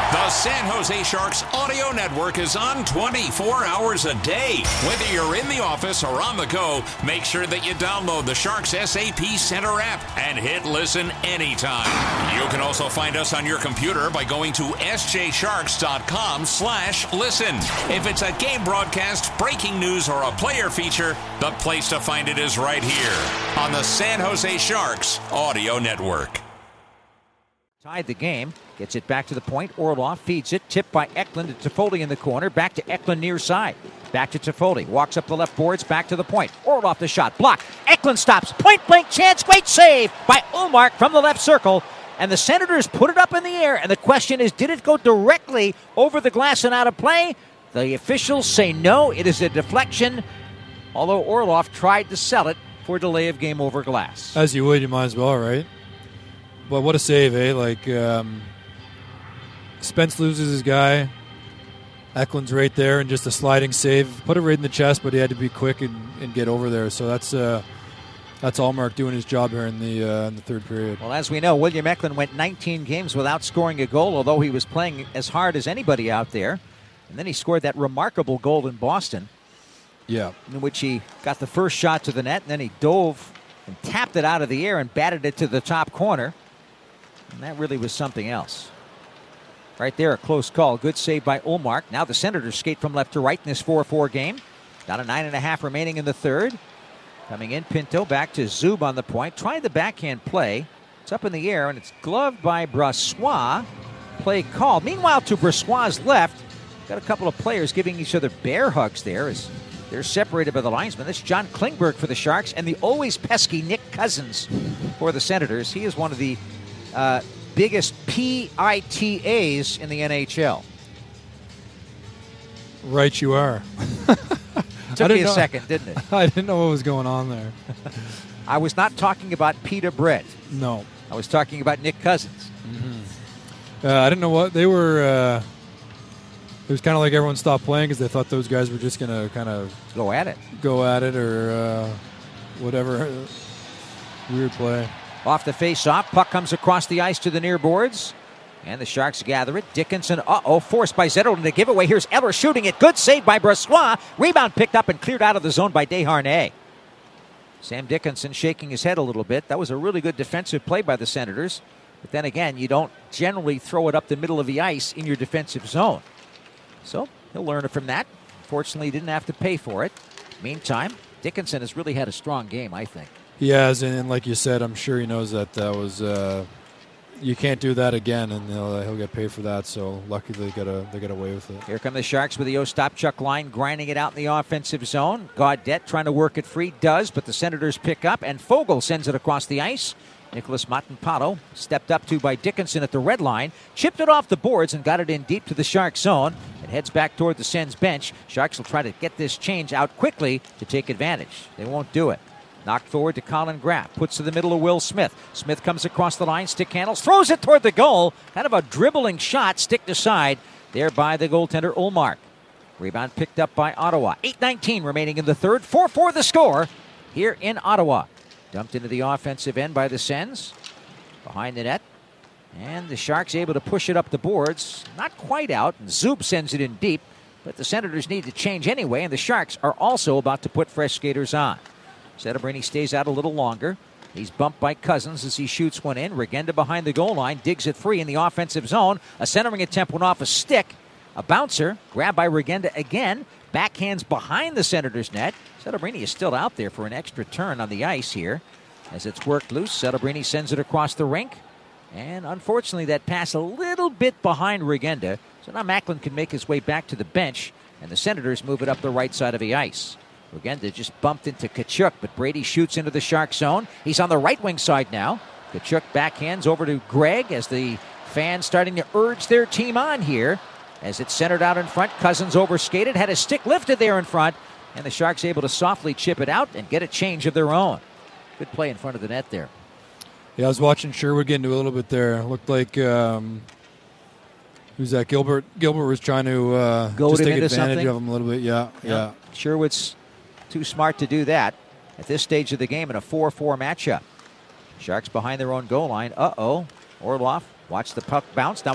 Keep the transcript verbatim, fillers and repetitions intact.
The San Jose Sharks audio network is on twenty-four hours a day. Whether you're in the office or on the go, make sure that you download the Sharks S A P Center app and hit listen anytime. You can also find us on your computer by going to s j sharks dot com slash listen. If it's a game broadcast, breaking news, or a player feature, the place to find it is right here on the San Jose Sharks audio network. Tied the game, gets it back to the point. Orlov feeds it, tipped by Eklund to Toffoli in the corner. Back to Eklund near side. Back to Toffoli, walks up the left boards, back to the point. Orlov the shot, blocked. Eklund stops, point blank chance, great save by Ullmark from the left circle. And the Senators put it up in the air, and the question is, did it go directly over the glass and out of play? The officials say no, it is a deflection, although Orlov tried to sell it for delay of game over glass. As you would, you might as well, right? But what a save, eh? Like, um, Spence loses his guy. Eklund's right there, and just a sliding save. Put it right in the chest, but he had to be quick and, and get over there. So that's uh, that's Ullmark doing his job here in the uh, in the third period. Well, as we know, William Eklund went nineteen games without scoring a goal, although he was playing as hard as anybody out there. And then he scored that remarkable goal in Boston. Yeah. In which he got the first shot to the net, and then he dove and tapped it out of the air and batted it to the top corner. And that really was something else. Right there, a close call. Good save by Ullmark. Now the Senators skate from left to right in this four four game. Down to nine and a half remaining in the third. Coming in, Pinto back to Zub on the point. Trying the backhand play. It's up in the air, and it's gloved by Brossoit. Play called. Meanwhile, to Brossoit's left, got a couple of players giving each other bear hugs there as they're separated by the linesman. That's John Klingberg for the Sharks, and the always pesky Nick Cousins for the Senators. He is one of the Uh, biggest P I T As in the N H L. Right you are. Took me a know, second, didn't it? I didn't know what was going on there. I was not talking about Peter Brett. No. I was talking about Nick Cousins. Mm-hmm. Uh, I didn't know what they were. Uh, it was kind of like everyone stopped playing because they thought those guys were just going to kind of go at it, go at it, or uh, whatever. Weird play. Off the face-off, puck comes across the ice to the near boards, and the Sharks gather it. Dickinson, uh-oh, forced by Zetterlund to give away. Here's Eller shooting it. Good save by Brossoit. Rebound picked up and cleared out of the zone by Desharnais. Sam Dickinson shaking his head a little bit. That was a really good defensive play by the Senators. But then again, you don't generally throw it up the middle of the ice in your defensive zone. So he'll learn it from that. Fortunately, he didn't have to pay for it. Meantime, Dickinson has really had a strong game, I think. He has, and like you said, I'm sure he knows that that was uh, you can't do that again, and he'll, he'll get paid for that. So luckily they got a, they got away with it. Here come the Sharks with the Ostapchuk line, grinding it out in the offensive zone. Gaudette trying to work it free, does, but the Senators pick up, and Foegele sends it across the ice. Nicholas Matanpato stepped up to by Dickinson at the red line, chipped it off the boards and got it in deep to the Sharks zone. It heads back toward the Sens bench. Sharks will try to get this change out quickly to take advantage. They won't do it. Knocked forward to Colin Graff. Puts to the middle of Will Smith. Smith comes across the line, stick handles, throws it toward the goal. Kind of a dribbling shot, stick to side. There by the goaltender, Ullmark. Rebound picked up by Ottawa. eight nineteen remaining in the third. four four the score here in Ottawa. Dumped into the offensive end by the Sens. Behind the net. And the Sharks able to push it up the boards. Not quite out. And Zub sends it in deep. But the Senators need to change anyway. And the Sharks are also about to put fresh skaters on. Setterbrini stays out a little longer. He's bumped by Cousins as he shoots one in. Regenda behind the goal line, digs it free in the offensive zone. A centering attempt went off a stick. A bouncer, grabbed by Regenda again. Backhands behind the Senators' net. Setterbrini is still out there for an extra turn on the ice here. As it's worked loose, Setterbrini sends it across the rink. And unfortunately, that pass a little bit behind Regenda. So now Macklin can make his way back to the bench. And the Senators move it up the right side of the ice. Regenda just bumped into Tkachuk, but Brady shoots into the Shark zone. He's on the right wing side now. Tkachuk backhands over to Greg as the fans starting to urge their team on here. As it's centered out in front, Cousins overskated, had a stick lifted there in front, and the Sharks able to softly chip it out and get a change of their own. Good play in front of the net there. Yeah, I was watching Sherwood get into a little bit there. Looked like um, who's that? Gilbert. Gilbert was trying to uh, Goad just him take into advantage something? of him a little bit. Yeah, yeah. yeah. Sherwood's too smart to do that at this stage of the game in a four four matchup. Sharks behind their own goal line. Uh-oh. Orlov watch the puck bounce. Now